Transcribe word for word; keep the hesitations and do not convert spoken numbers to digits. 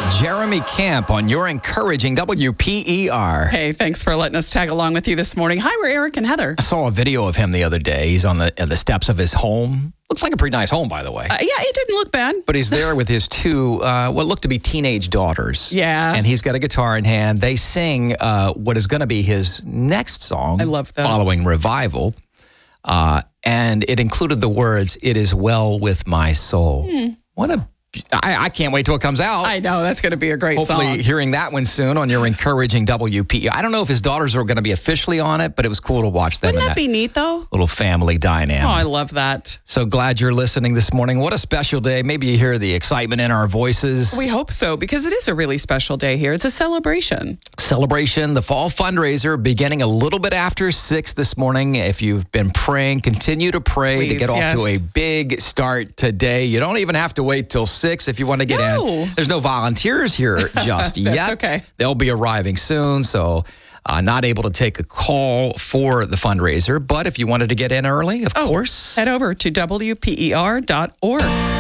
Jeremy Camp on your encouraging W P E R. Hey, thanks for letting us tag along with you this morning. Hi, we're Eric and Heather. I saw a video of him the other day. He's on the, uh, the steps of his home. Looks like a pretty nice home, by the way. Uh, yeah, it didn't look bad. But he's there with his two, uh, what look to be teenage daughters. Yeah. And he's got a guitar in hand. They sing uh, what is going to be his next song. I love that. Following Revival. Uh, and it included the words, "It is well with my soul." Hmm. What a... I, I can't wait till it comes out. I know, that's going to be a great Hopefully song. hearing that one soon on your encouraging W P E. I don't know if his daughters are going to be officially on it, but it was cool to watch them. Wouldn't in that, that be neat, though? little family dynamic. Oh, I love that. So glad you're listening this morning. What a special day. Maybe you hear the excitement in our voices. We hope so, because it is a really special day here. It's a celebration. Celebration, the fall fundraiser beginning a little bit after six this morning. If you've been praying, continue to pray Please, to get yes. off to a big start today. You don't even have to wait till six if you want to get No. in. There's no volunteers here just That's yet. okay. They'll be arriving soon, so uh, not able to take a call for the fundraiser. But if you wanted to get in early, of Oh, course. Head over to W P E R dot org.